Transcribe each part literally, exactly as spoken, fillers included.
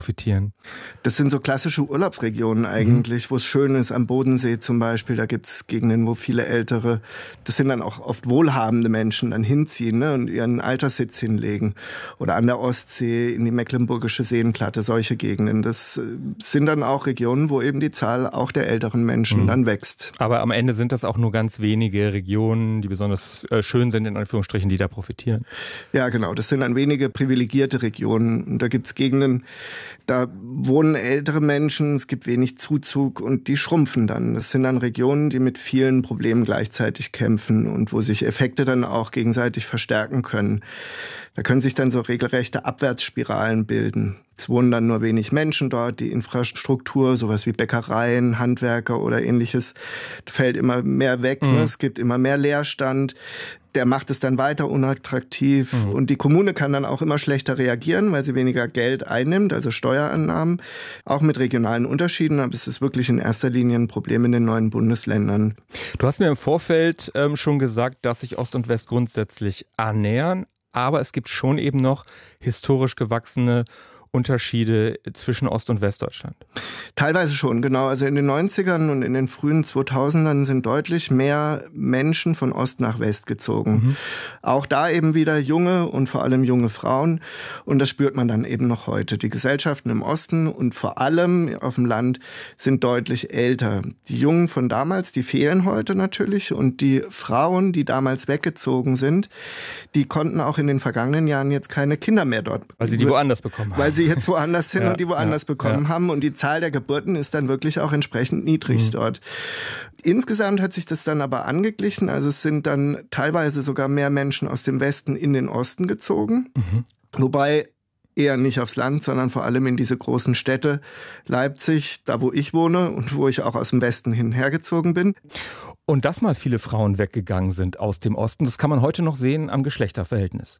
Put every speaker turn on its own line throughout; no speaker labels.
profitieren?
Das sind so klassische Urlaubsregionen eigentlich, mhm. wo es schön ist, am Bodensee zum Beispiel. Da gibt es Gegenden, wo viele Ältere, das sind dann auch oft wohlhabende Menschen, dann hinziehen, ne, und ihren Alterssitz hinlegen. Oder an der Ostsee, in die Mecklenburgische Seenplatte, solche Gegenden. Das sind dann auch Regionen, wo eben die Zahl auch der älteren Menschen mhm. dann wächst.
Aber am Ende sind das auch nur ganz wenige Regionen, die besonders äh, schön sind, in Anführungsstrichen, die da profitieren.
Ja, genau. Das sind dann wenige privilegierte Regionen. Und da gibt es Gegenden, da wohnen ältere Menschen, es gibt wenig Zuzug und die schrumpfen dann. Das sind dann Regionen, die mit vielen Problemen gleichzeitig kämpfen und wo sich Effekte dann auch gegenseitig verstärken können. Da können sich dann so regelrechte Abwärtsspiralen bilden. Es wohnen dann nur wenig Menschen dort, die Infrastruktur, sowas wie Bäckereien, Handwerker oder ähnliches, fällt immer mehr weg. Mhm. Ne? Es gibt immer mehr Leerstand. Der macht es dann weiter unattraktiv. Mhm. Und die Kommune kann dann auch immer schlechter reagieren, weil sie weniger Geld einnimmt, also Steuerannahmen. Auch mit regionalen Unterschieden, aber es ist wirklich in erster Linie ein Problem in den neuen Bundesländern.
Du hast mir im Vorfeld ähm, schon gesagt, dass sich Ost und West grundsätzlich annähern. Aber es gibt schon eben noch historisch gewachsene Unterschiede zwischen Ost- und Westdeutschland?
Teilweise schon, genau. Also in den neunzigern und in den frühen zweitausendern sind deutlich mehr Menschen von Ost nach West gezogen. Mhm. Auch da eben wieder junge und vor allem junge Frauen. Und das spürt man dann eben noch heute. Die Gesellschaften im Osten und vor allem auf dem Land sind deutlich älter. Die Jungen von damals, die fehlen heute natürlich. Und die Frauen, die damals weggezogen sind, die konnten auch in den vergangenen Jahren jetzt keine Kinder mehr dort.
Weil sie die woanders bekommen haben.
Weil sie jetzt woanders hin
ja,
und die woanders
ja,
bekommen
ja.
haben. Und die Zahl der Geburten ist dann wirklich auch entsprechend niedrig mhm. dort. Insgesamt hat sich das dann aber angeglichen. Also es sind dann teilweise sogar mehr Menschen aus dem Westen in den Osten gezogen. Mhm. Wobei eher nicht aufs Land, sondern vor allem in diese großen Städte. Leipzig, da wo ich wohne und wo ich auch aus dem Westen hin hergezogen bin.
Und dass mal viele Frauen weggegangen sind aus dem Osten, das kann man heute noch sehen am Geschlechterverhältnis.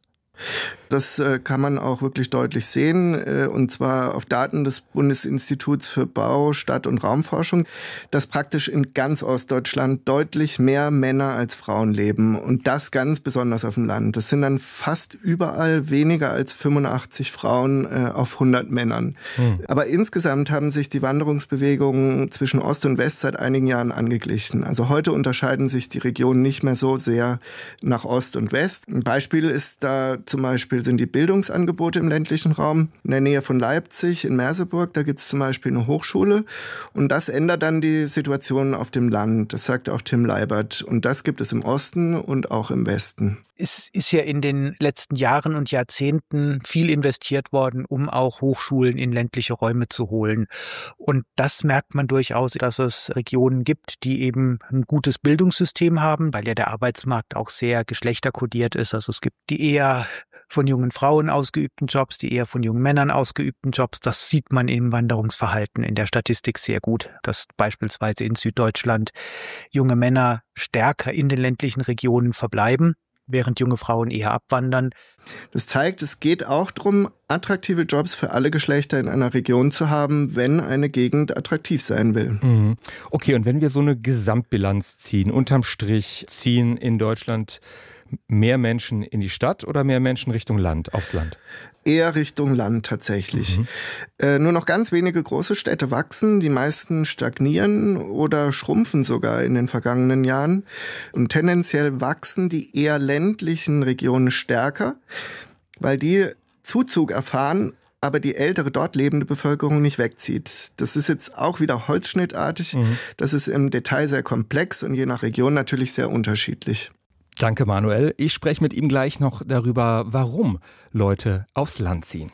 Das äh, kann man auch wirklich deutlich sehen, äh, und zwar auf Daten des Bundesinstituts für Bau, Stadt- und Raumforschung, dass praktisch in ganz Ostdeutschland deutlich mehr Männer als Frauen leben und das ganz besonders auf dem Land. Das sind dann fast überall weniger als fünfundachtzig Frauen äh, auf hundert Männern. Hm. Aber insgesamt haben sich die Wanderungsbewegungen zwischen Ost und West seit einigen Jahren angeglichen. Also heute unterscheiden sich die Regionen nicht mehr so sehr nach Ost und West. Ein Beispiel ist da zum Beispiel sind die Bildungsangebote im ländlichen Raum. In der Nähe von Leipzig, in Merseburg, da gibt es zum Beispiel eine Hochschule. Und das ändert dann die Situation auf dem Land. Das sagt auch Tim Leibert. Und das gibt es im Osten und auch im Westen.
Es ist ja in den letzten Jahren und Jahrzehnten viel investiert worden, um auch Hochschulen in ländliche Räume zu holen. Und das merkt man durchaus, dass es Regionen gibt, die eben ein gutes Bildungssystem haben, weil ja der Arbeitsmarkt auch sehr geschlechterkodiert ist. Also es gibt die eher von jungen Frauen ausgeübten Jobs, die eher von jungen Männern ausgeübten Jobs. Das sieht man im Wanderungsverhalten in der Statistik sehr gut, dass beispielsweise in Süddeutschland junge Männer stärker in den ländlichen Regionen verbleiben, während junge Frauen eher abwandern.
Das zeigt, es geht auch darum, attraktive Jobs für alle Geschlechter in einer Region zu haben, wenn eine Gegend attraktiv sein will.
Mhm. Okay, und wenn wir so eine Gesamtbilanz ziehen, unterm Strich ziehen in Deutschland mehr Menschen in die Stadt oder mehr Menschen Richtung Land, aufs Land?
Eher Richtung Land tatsächlich. Mhm. Äh, nur noch ganz wenige große Städte wachsen, die meisten stagnieren oder schrumpfen sogar in den vergangenen Jahren. Und tendenziell wachsen die eher ländlichen Regionen stärker, weil die Zuzug erfahren, aber die ältere dort lebende Bevölkerung nicht wegzieht. Das ist jetzt auch wieder holzschnittartig. Mhm. Das ist im Detail sehr komplex und je nach Region natürlich sehr unterschiedlich.
Danke, Manuel. Ich spreche mit ihm gleich noch darüber, warum Leute aufs Land ziehen.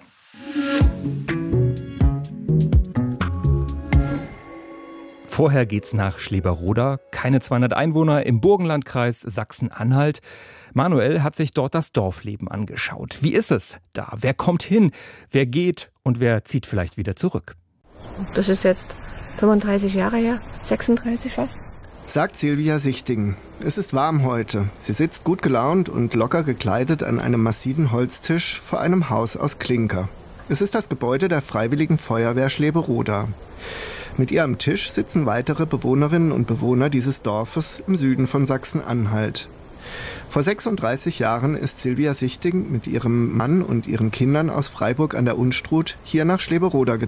Vorher geht's nach Schleberroda. Keine zweihundert Einwohner im Burgenlandkreis Sachsen-Anhalt. Manuel hat sich dort das Dorfleben angeschaut. Wie ist es da? Wer kommt hin? Wer geht? Und wer zieht vielleicht wieder zurück?
Das ist jetzt fünfunddreißig Jahre her, sechsunddreißig fast.
Sagt Silvia Sichting. Es ist warm heute. Sie sitzt gut gelaunt und locker gekleidet an einem massiven Holztisch vor einem Haus aus Klinker. Es ist das Gebäude der Freiwilligen Feuerwehr Schleberroda. Mit ihr am Tisch sitzen weitere Bewohnerinnen und Bewohner dieses Dorfes im Süden von Sachsen-Anhalt. Vor sechsunddreißig Jahren ist Silvia Sichting mit ihrem Mann und ihren Kindern aus Freiburg an der Unstrut hier nach Schleberoda gezogen.